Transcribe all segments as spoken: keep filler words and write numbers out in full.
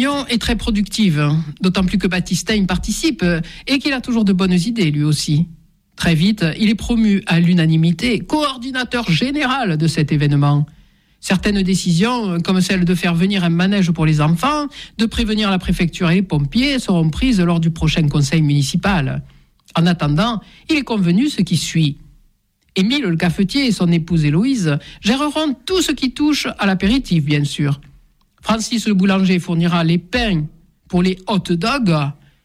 réunion est très productive, d'autant plus que Battistin y participe et qu'il a toujours de bonnes idées lui aussi. Très vite, il est promu à l'unanimité coordinateur général de cet événement. Certaines décisions, comme celle de faire venir un manège pour les enfants, de prévenir la préfecture et les pompiers, seront prises lors du prochain conseil municipal. En attendant, il est convenu ce qui suit. Émile le cafetier et son épouse Héloïse géreront tout ce qui touche à l'apéritif, bien sûr. Francis le boulanger fournira les pains pour les hot dogs.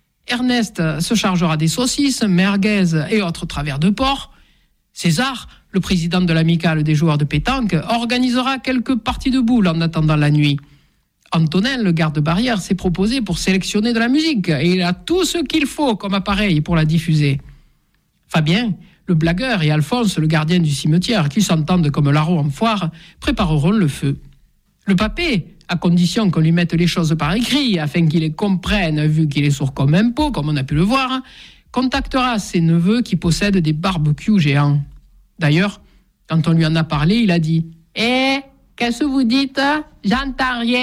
Ernest se chargera des saucisses, merguez et autres travers de porc. César, le président de l'amicale des joueurs de pétanque, organisera quelques parties de boules en attendant la nuit. Antonin, le garde-barrière, s'est proposé pour sélectionner de la musique et il a tout ce qu'il faut comme appareil pour la diffuser. Fabien, le blagueur, et Alphonse, le gardien du cimetière, qui s'entendent comme larrons en foire, prépareront le feu. Le papé, à condition qu'on lui mette les choses par écrit afin qu'il les comprenne, vu qu'il est sourd comme un pot, comme on a pu le voir, contactera ses neveux qui possèdent des barbecues géants. D'ailleurs, quand on lui en a parlé, il a dit « Eh, qu'est-ce que vous dites ? J'entends rien !»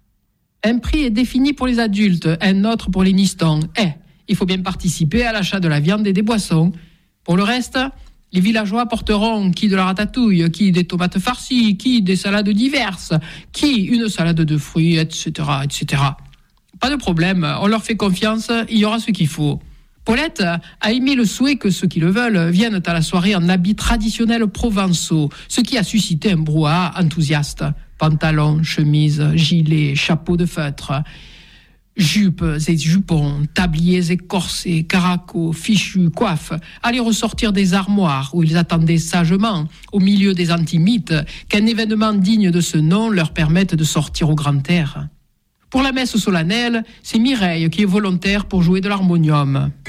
Un prix est défini pour les adultes, un autre pour les nistons. Eh, il faut bien participer à l'achat de la viande et des boissons. Pour le reste, les villageois porteront qui de la ratatouille, qui des tomates farcies, qui des salades diverses, qui une salade de fruits, et cetera, et cetera. Pas de problème, on leur fait confiance, il y aura ce qu'il faut. Paulette a émis le souhait que ceux qui le veulent viennent à la soirée en habits traditionnels provençaux, ce qui a suscité un brouhaha enthousiaste. Pantalons, chemises, gilets, chapeaux de feutre, jupes et jupons, tabliers et corsets, caracots, fichus, coiffes, allaient ressortir des armoires où ils attendaient sagement, au milieu des antimites, qu'un événement digne de ce nom leur permette de sortir au grand air. Pour la messe solennelle, c'est Mireille qui est volontaire pour jouer de l'harmonium.